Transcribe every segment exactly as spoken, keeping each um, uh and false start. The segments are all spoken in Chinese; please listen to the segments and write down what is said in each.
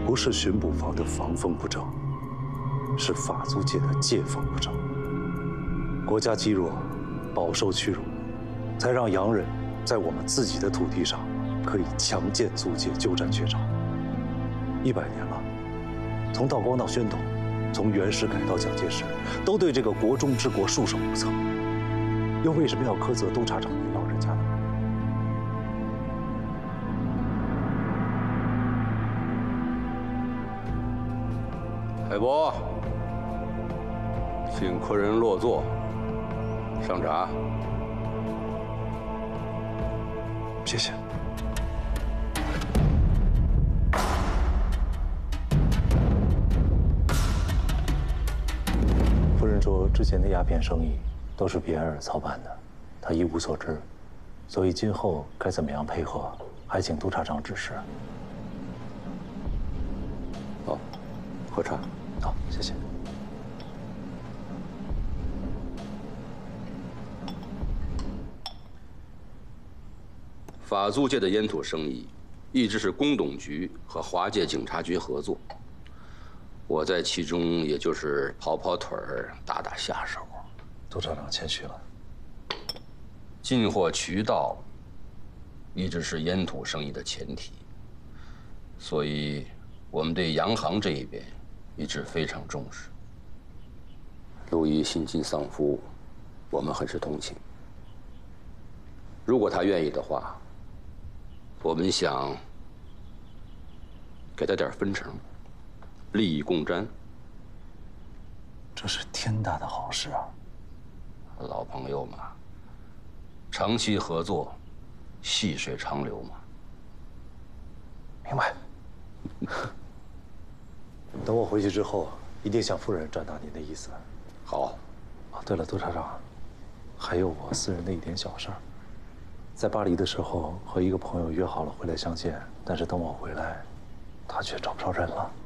不是巡捕房的防风不正，是法租界的戒风不正。国家积弱，饱受屈辱，才让洋人在我们自己的土地上可以强健租界，鸠占鹊巢。一百年了，从道光到宣统，从袁世凯到蒋介石，都对这个国中之国束手无策，又为什么要苛责督察长您老人家呢？ 海伯，请客人落座，上茶。 谢谢。夫人说，之前的鸦片生意都是别人操办的，她一无所知，所以今后该怎么样配合，还请督察长指示。 好，喝茶。 好，谢谢。 法租界的烟土生意，一直是工董局和华界警察局合作。我在其中也就是跑跑腿儿、打打下手。 督察长谦虚了。 进货渠道一直是烟土生意的前提，所以我们对洋行这一边。 一直非常重视。陆毅心疾丧夫，我们很是同情。如果他愿意的话，我们想给他点分成，利益共沾。 这是天大的好事啊！ 老朋友嘛，长期合作，细水长流嘛。 明白。等我回去之后，一定向夫人转达您的意思。 好。 哦，对了，督察长，还有我私人的一点小事儿。在巴黎的时候，和一个朋友约好了回来相见，但是等我回来，他却找不着人了。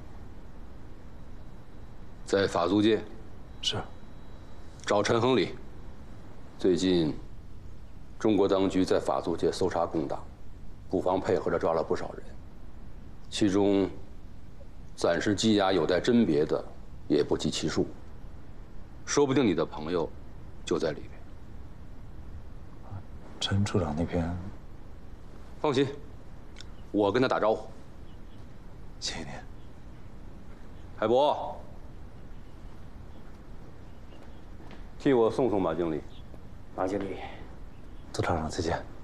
在法租界。 是。 找陈亨利。最近，中国当局在法租界搜查共党，不妨配合着抓了不少人，其中。 暂时羁押有待甄别的，也不计其数。说不定你的朋友就在里面。 陈处长那边， 放心，我跟他打招呼。 谢谢您， 海博，替我送送马经理。 马经理， 督察长再见。